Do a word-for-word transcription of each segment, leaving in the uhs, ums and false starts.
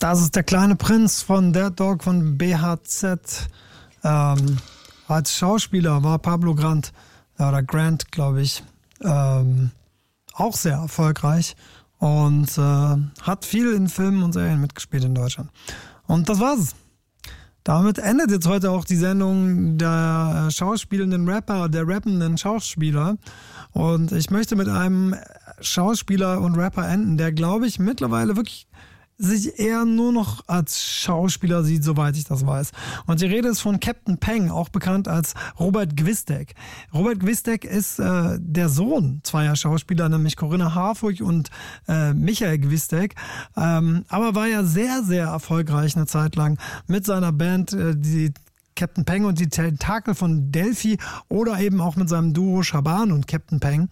Das ist der kleine Prinz von Dead Dog von B H Z. Ähm, als Schauspieler war Pablo Grant, oder Grant, glaube ich, ähm, auch sehr erfolgreich und äh, hat viel in Filmen und Serien mitgespielt in Deutschland. Und das war's. Damit endet jetzt heute auch die Sendung der schauspielenden Rapper, der rappenden Schauspieler. Und ich möchte mit einem Schauspieler und Rapper enden, der, glaube ich, mittlerweile wirklich sich eher nur noch als Schauspieler sieht, soweit ich das weiß. Und die Rede ist von Captain Peng, auch bekannt als Robert Gwisdek. Robert Gwisdek ist äh, der Sohn zweier Schauspieler, nämlich Corinna Harfouch und äh, Michael Gwisdek. Ähm, aber war ja sehr, sehr erfolgreich eine Zeit lang mit seiner Band, äh, die Captain Peng und die Tentakel von Delphi, oder eben auch mit seinem Duo Shaban und Captain Peng.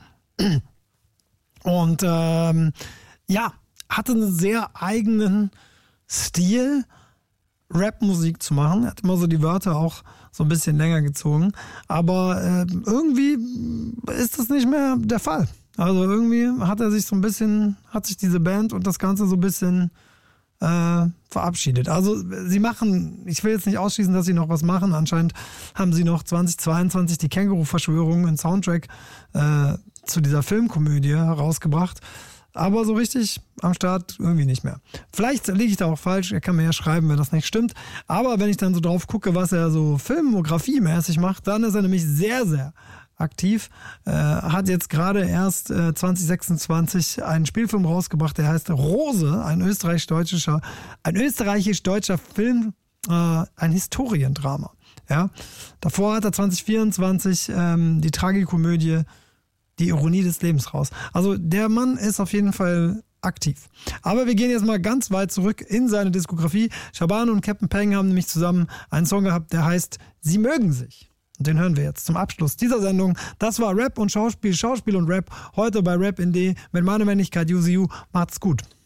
Und ähm, ja, hatte einen sehr eigenen Stil, Rap-Musik zu machen. Er hat immer so die Wörter auch so ein bisschen länger gezogen. Aber äh, irgendwie ist das nicht mehr der Fall. Also irgendwie hat er sich so ein bisschen, hat sich diese Band und das Ganze so ein bisschen äh, verabschiedet. Also sie machen, ich will jetzt nicht ausschließen, dass sie noch was machen. Anscheinend haben sie noch zwanzig zweiundzwanzig die Känguru-Verschwörung, einen Soundtrack äh, zu dieser Filmkomödie herausgebracht. Aber so richtig am Start irgendwie nicht mehr. Vielleicht liege ich da auch falsch, er kann mir ja schreiben, wenn das nicht stimmt. Aber wenn ich dann so drauf gucke, was er so filmografiemäßig macht, dann ist er nämlich sehr, sehr aktiv. Äh, hat jetzt gerade erst äh, zwanzig sechsundzwanzig einen Spielfilm rausgebracht, der heißt Rose, ein österreichisch-deutscher, ein österreichisch-deutscher Film, äh, ein Historiendrama. Ja? Davor hat er zwanzig vierundzwanzig ähm, die Tragikomödie Die Ironie des Lebens raus. Also der Mann ist auf jeden Fall aktiv. Aber wir gehen jetzt mal ganz weit zurück in seine Diskografie. Shaban und Captain Peng haben nämlich zusammen einen Song gehabt, der heißt Sie mögen sich. Und den hören wir jetzt zum Abschluss dieser Sendung. Das war Rap und Schauspiel, Schauspiel und Rap. Heute bei Rap in D mit meiner Wenigkeit U C U. Macht's gut.